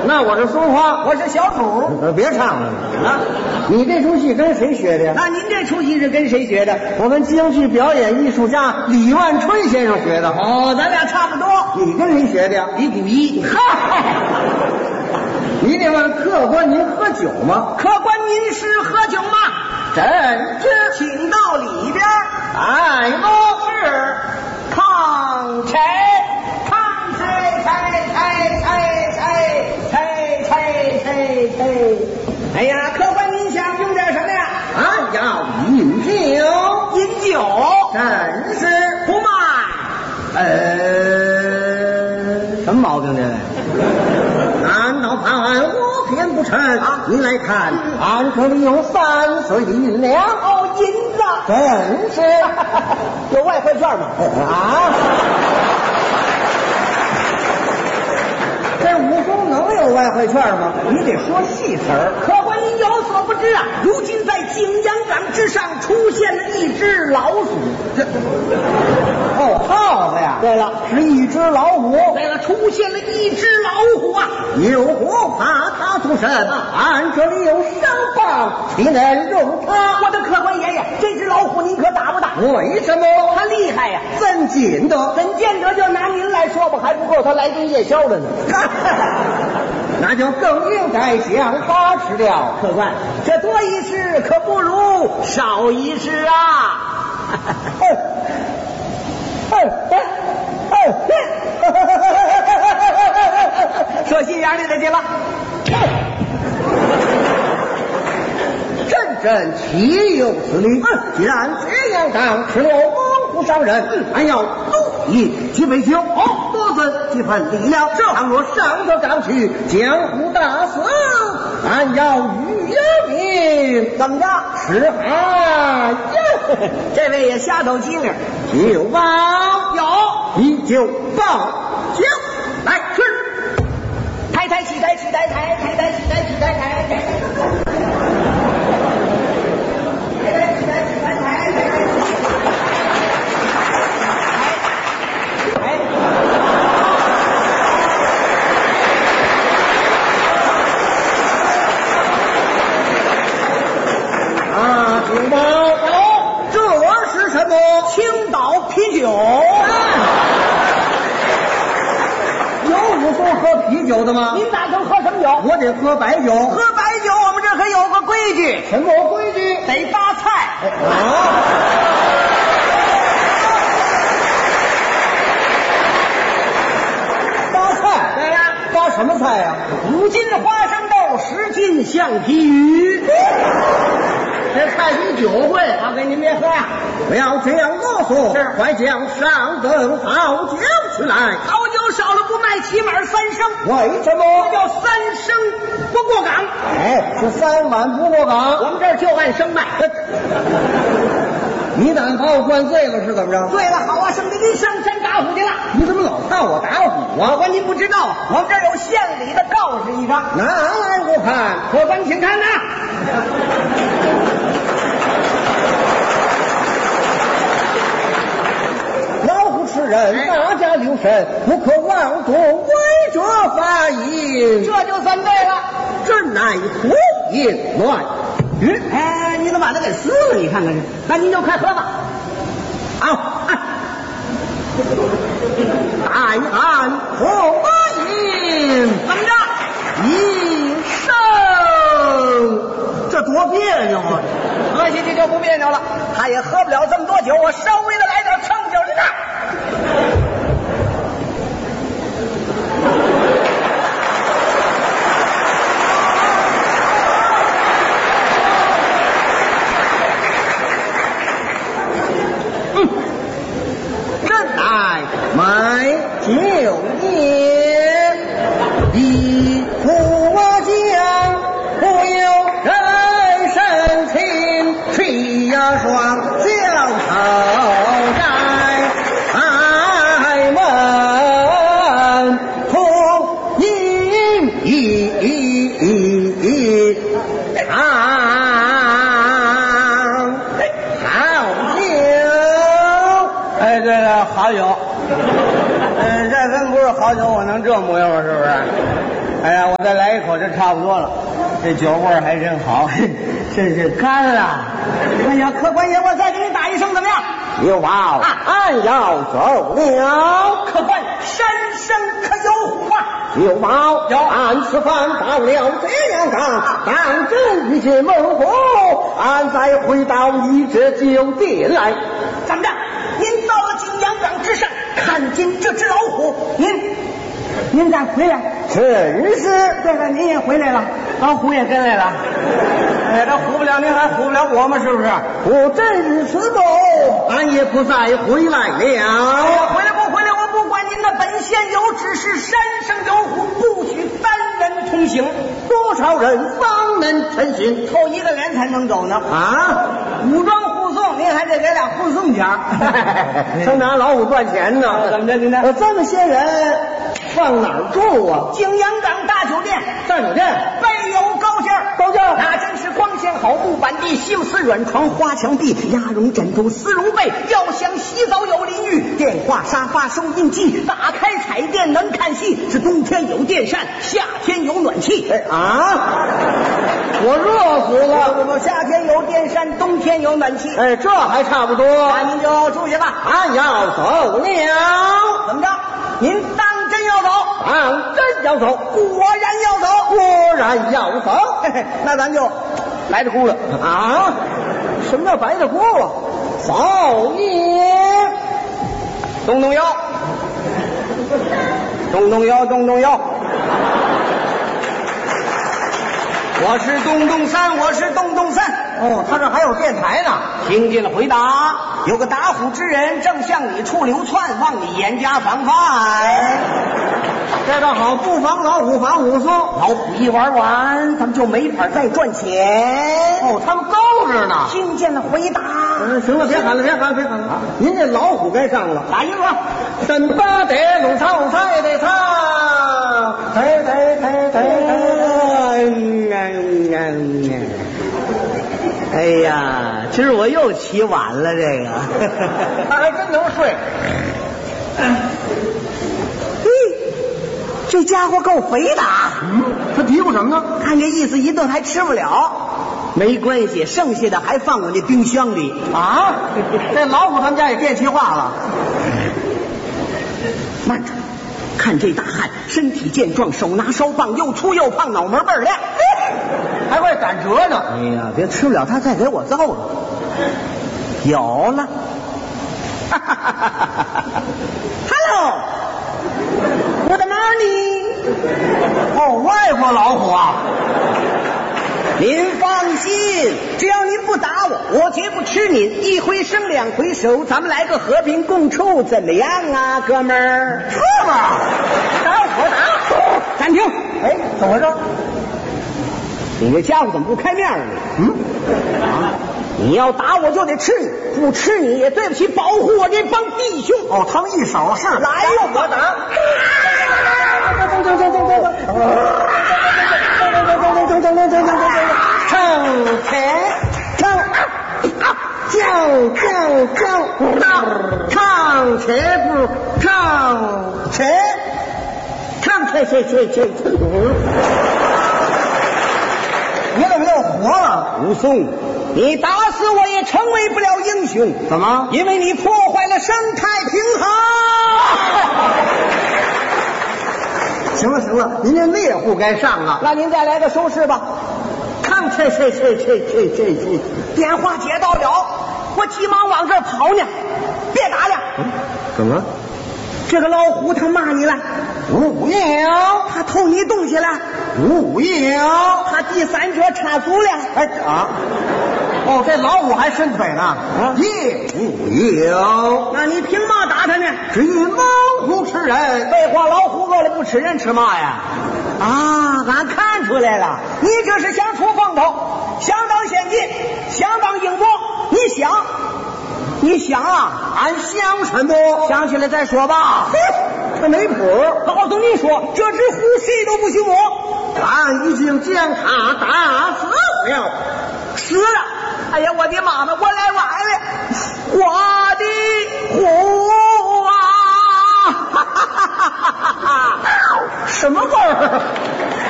那我是松花， 我是小楚。 别唱了啊！ 你这出戏跟谁学的呀？ 那您这出戏是跟谁学的？ 我们京剧表演艺术家李万春先生学的。 哦，咱俩差不多。 你跟谁学的呀？ 李谷一。 嗨，你得问客官您喝酒吗？ 客官您是喝酒吗？ 真是， 请到里边。 哎，我是抗柴。哎呀，客官您想用点什么呀？ 俺要饮酒。 饮酒？ 真是不卖。 什么毛病这位？难道判我偏不成啊？你来看，俺这里有3岁的银两。 哦，银子。 真是。 有外汇券吗？ 啊？这武松能有外汇券吗？你得说细词儿。 客官您有所不知啊，如今在景阳冈之上出现了一只老鼠。 哦，耗子呀。 对了， 是一只老虎。 对了，出现了一只老虎啊！ 有虎怕它出身，俺这里有上棒，岂能容它？ 我的客官爷爷，这只老虎您可打不打？ 为什么？ 它厉害呀！ 怎见得？ 怎见得？就拿您来说吧，还不够他来顿夜宵的呢。 那就更应该将它吃掉。 客官，这多一事可不如少一事啊！说心眼里的去了。 朕岂有此理？既然这样当吃了猛虎伤人，俺要多饮几杯酒，多增几分力量。倘若上得岗去，江湖大死，俺要与有命。 怎么着？ 是啊， 这位也瞎抖机灵。 酒报有， 你就报酒来吃。 抬抬起抬起抬抬抬抬起抬起抬抬。 酒报这是什么？ 青岛啤酒。 有武松喝啤酒的吗？ 您打算喝什么酒？ 我得喝白酒。 喝白酒，我们这可有个规矩。 什么规矩？ 得搭菜。 搭菜？ 对呀。 搭什么菜呀 5斤花生豆，10斤橡皮鱼。 这菜比酒贵， 大哥您别喝呀！ 不要这样啰嗦。 是， 快将上等好酒去来。 好酒少了不卖，起码3升。 为什么？ 这叫3升不过岗。 哎，是3碗不过岗。 我们这儿就按升卖。 你胆把我灌醉了是怎么着？ 对了，好啊，省得您上山打虎去了。 你怎么老看我打虎啊？ 客官您不知道啊，我们这儿有县里的告示一张， 拿来我看。 客官请看呐。 老虎吃人，大家留神，不可妄动，违者罚银。 这就算对了。 这乃胡言乱语。 哎，你怎么把它给撕了？你看看这，那您就快喝吧。 大喊红银， 怎么着一生，这多别扭啊！ 喝下去就不别扭了。他也喝不了这么多酒，我稍微的来点称酒的账。 买酒业，一壶将不由人深情，吹呀双脚头开门，同饮好酒。 哎，这个好酒。这真不是好酒，我能这模样吗？是不是？ 哎呀，我再来一口，这差不多了。这酒味儿还真好，真是干了。 哎呀，客官爷，我再给你打一声，怎么样？ 有宝，俺要走了。 客官，山上可有虎啊？ 有宝， 有。 俺此番到了这样岗，当真遇见猛虎，俺再回到你这酒店来。 怎么着？您到了景阳岗之上，看见这只老虎，您再回来？ 真是， 这个您也回来了， 老虎也跟来了。哎，这唬不了您，还唬不了我们，是不是？我真是此后，俺也不再回来了。 回来不回来，我不管您的本县有指示，山上有虎，不许3人同行。 多少人方能成行？ 头一个连才能走呢。 啊， 武装护送，您还得给俩护送钱。 上哪老虎赚钱呢？ 怎么着？您呢？ 这么些人放哪儿住啊？ 景阳岗大酒店， 大酒店备有高间，那真是光线好，木板地，西丝软床，花墙壁，鸭绒枕头，丝绒被。要想洗澡有淋浴，电话、沙发、收音机，打开彩电能看戏。是冬天有电扇，夏天有暖气。 我热死了！ 夏天有电扇，冬天有暖气。 哎，这还差不多。 那您就住下吧。 俺要走了。 怎么着？您当真要走？ 当真要走。 果然要走。 果然要走。 那咱就来这轱辘啊！什么叫白的轱辘？走也！ 动动腰，动动腰，动动腰。我是东东三，我是东东三。 哦，他这还有电台呢。 听见了回答，有个打虎之人正向你处流窜，望你严加防范。 这倒好，不防老虎，防虎松。 老虎一玩完，咱们就没法再赚钱。 哦，他们高着呢。 听见了回答。 行了，别喊了，别喊了。您这老虎该上了。 打音了。 真巴得弄唱才得唱， 哎呀，今儿我又起晚了，这个他还真能睡。 这家伙够肥的。 他嘀咕什么呢？ 看这意思，一顿还吃不了。没关系，剩下的还放我那冰箱里啊。这老虎他们家也电气化了。 慢着，看这大汉，身体健壮，手拿烧棒，又粗又胖，脑门倍儿亮， 还会赶折呢。 哎呀，别吃不了他再给我揍了。有了。Hello， Good morning。 哦，外国老虎啊。 您放心，只要您不打我，我绝不吃您。一回生两回熟，咱们来个和平共处，怎么样啊，哥们儿？ 是吗？打我打！ 暂停！ 哎，怎么回事？ 你这家伙怎么不开面呢？你要打我就得吃你，不吃你也对不起保护我这帮弟兄。 哦，他们一手是来呀， 我打！唱且不唱且你怎么又活了？ 武松，你打死我也成为不了英雄。 怎么？ 因为你破坏了生态平衡。 行了，您这猎户该上了。 那您再来个收拾吧。 看这， 电话接到了，我急忙往这儿跑呢。别打了。 怎么？ 这个老虎他骂你了。 无要。 他偷你东西了。 无要。 他第三者插足了。 哦，这老虎还伸腿呢。也无要。 那你凭嘛打他呢？ 只因猛虎吃人。 废话，老虎饿了不吃人吃嘛呀？俺看出来了，你这是想出风头，相当先进，相当英博。你想啊？ 俺想什么？ 想起来再说吧。 他没谱。 告诉你说，这只虎谁都不许摸。 俺已经将他打死了。 死了！哎呀，我的妈妈，我来晚了，我的虎啊！ 什么味儿？